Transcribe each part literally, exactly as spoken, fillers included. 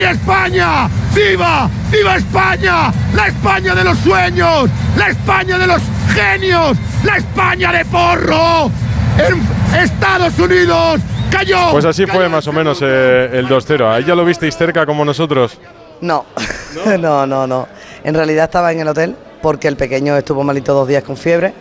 España! ¡Viva! ¡Viva España! ¡La España de los sueños! ¡La España de los genios! ¡La España de Porro! ¡En Estados Unidos! ¡Cayó! Pues así fue más o menos eh, el dos cero. ¿Ahí ya lo visteis cerca como nosotros? No, no, no, no, no. En realidad estaba en el hotel porque el pequeño estuvo malito dos días con fiebre.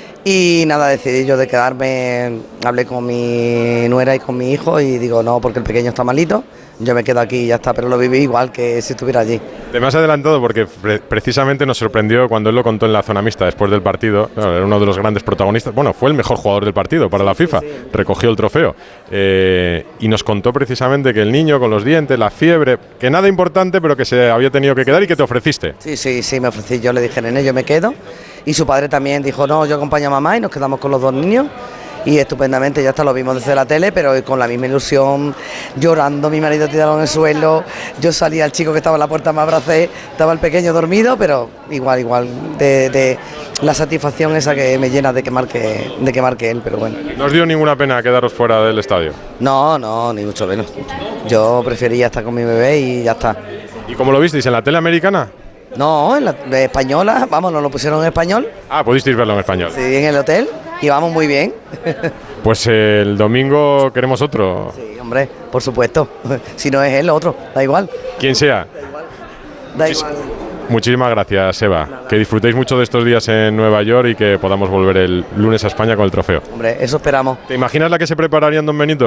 Y nada, decidí yo de quedarme, hablé con mi nuera y con mi hijo y digo, no, porque el pequeño está malito, yo me quedo aquí y ya está, pero lo viví igual que si estuviera allí. Te me has adelantado porque pre precisamente nos sorprendió cuando él lo contó en la zona mixta después del partido. Claro, era uno de los grandes protagonistas, bueno, fue el mejor jugador del partido para sí, la FIFA, sí, sí. Recogió el trofeo eh, y nos contó precisamente que el niño con los dientes, la fiebre, que nada importante, pero que se había tenido que quedar y que te ofreciste. Sí, sí, sí, me ofrecí, yo le dije, nene, yo me quedo. Y su padre también dijo, no, yo acompaño a mamá y nos quedamos con los dos niños. Y estupendamente, ya está, lo vimos desde la tele, pero con la misma ilusión, llorando, mi marido tirado en el suelo, yo salí al chico que estaba en la puerta, me abracé, estaba el pequeño dormido, pero igual, igual, de, de la satisfacción esa que me llena de que marque, de que marque él, pero bueno. ¿No os dio ninguna pena quedaros fuera del estadio? No, no, ni mucho menos. Yo prefería estar con mi bebé y ya está. ¿Y cómo lo visteis, en la tele americana? No, en la de española, vamos, nos lo pusieron en español. Ah, pudisteis verlo en español. Sí, en el hotel, y vamos muy bien. Pues eh, el domingo queremos otro. Sí, hombre, por supuesto. Si no es él, otro, da igual. Quien sea. Da igual. Da igual. Muchísimas gracias, Eva. Nada. Que disfrutéis mucho de estos días en Nueva York y que podamos volver el lunes a España con el trofeo. Hombre, eso esperamos. ¿Te imaginas la que se prepararía en Don Benito?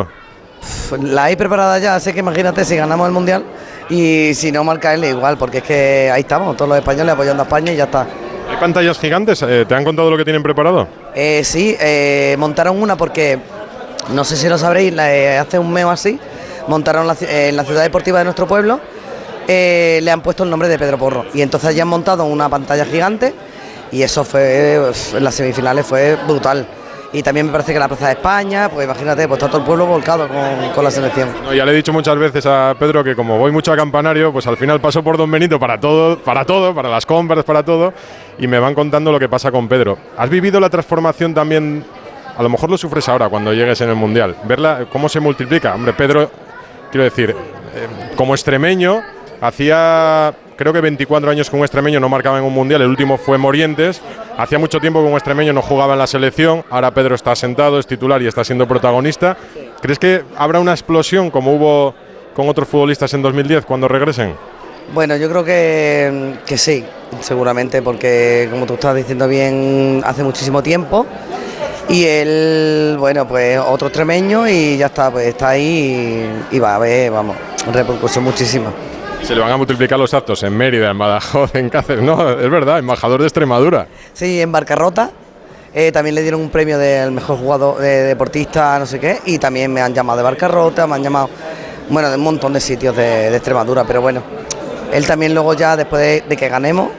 La hay preparada ya, así que imagínate si ganamos el Mundial y si no marca él igual, porque es que ahí estamos, todos los españoles apoyando a España y ya está. ¿Hay pantallas gigantes? Eh, ¿Te han contado lo que tienen preparado? Eh, sí, eh, montaron una porque, no sé si lo sabréis, la, eh, hace un mes o así, montaron la, eh, en la ciudad deportiva de nuestro pueblo, eh, le han puesto el nombre de Pedro Porro y entonces ya han montado una pantalla gigante y eso fue, pues, en las semifinales fue brutal. Y también me parece que la Plaza de España, pues imagínate, pues está todo el pueblo volcado con, con la selección. No, ya le he dicho muchas veces a Pedro que como voy mucho a Campanario, pues al final paso por Don Benito para todo, para todo, para las compras, para todo, y me van contando lo que pasa con Pedro. ¿Has vivido la transformación también? A lo mejor lo sufres ahora cuando llegues en el Mundial, verla cómo se multiplica. Hombre, Pedro, quiero decir, eh, como extremeño, hacía creo que veinticuatro años que un extremeño no marcaba en un Mundial, el último fue Morientes. Hacía mucho tiempo que un extremeño no jugaba en la selección, ahora Pedro está sentado, es titular y está siendo protagonista. ¿Crees que habrá una explosión como hubo con otros futbolistas en dos mil diez cuando regresen? Bueno, yo creo que, que sí, seguramente, porque como tú estás diciendo bien, hace muchísimo tiempo y él, bueno, pues otro extremeño y ya está, pues está ahí y, y va a haber, vamos, repercusión muchísima. Se le van a multiplicar los actos en Mérida, en Badajoz, en Cáceres. No, es verdad, embajador de Extremadura. Sí, en Barcarrota. Eh, también le dieron un premio del mejor jugador, eh, deportista, no sé qué. Y también me han llamado de Barcarrota, me han llamado, bueno, de un montón de sitios de, de Extremadura. Pero bueno, él también luego ya, después de, de que ganemos,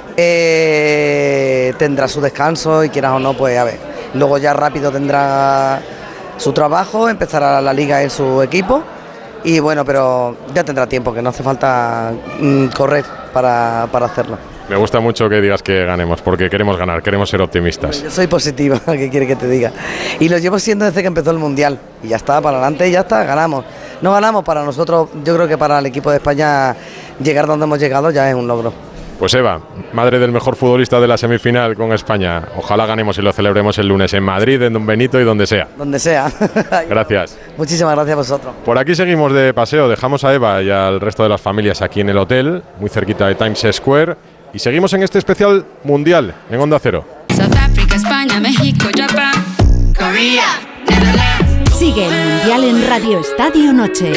eh, tendrá su descanso y quieras o no, pues a ver. Luego ya rápido tendrá su trabajo, empezará la liga en su equipo. Y bueno, pero ya tendrá tiempo, que no hace falta mm, correr para, para hacerlo. Me gusta mucho que digas que ganemos, porque queremos ganar, queremos ser optimistas. Yo soy positiva, ¿qué quiere que te diga? Y lo llevo siendo desde que empezó el Mundial. Y ya está, para adelante y ya está, ganamos. No ganamos para nosotros, yo creo que para el equipo de España llegar donde hemos llegado ya es un logro. Pues Eva, madre del mejor futbolista de la semifinal con España, ojalá ganemos y lo celebremos el lunes en Madrid, en Don Benito y donde sea. Donde sea. Gracias. Muchísimas gracias a vosotros. Por aquí seguimos de paseo, dejamos a Eva y al resto de las familias aquí en el hotel, muy cerquita de Times Square, y seguimos en este especial mundial en Onda Cero. South Africa, España, México, Japón, Corea, Netherlands. Sigue el mundial en Radio Estadio Noche.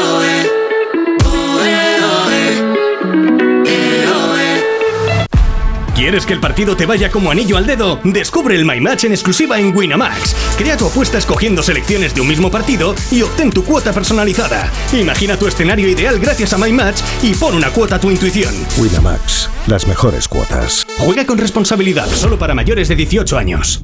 ¿Quieres que el partido te vaya como anillo al dedo? Descubre el My Match en exclusiva en Winamax. Crea tu apuesta escogiendo selecciones de un mismo partido y obtén tu cuota personalizada. Imagina tu escenario ideal gracias a My Match y pon una cuota a tu intuición. Winamax, las mejores cuotas. Juega con responsabilidad, solo para mayores de dieciocho años.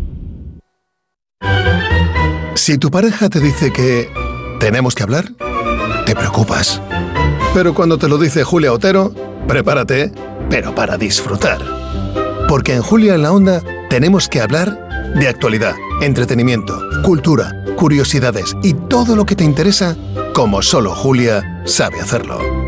Si tu pareja te dice que tenemos que hablar, te preocupas. Pero cuando te lo dice Julia Otero, prepárate, pero para disfrutar. Porque en Julia en la Onda tenemos que hablar de actualidad, entretenimiento, cultura, curiosidades y todo lo que te interesa, como solo Julia sabe hacerlo.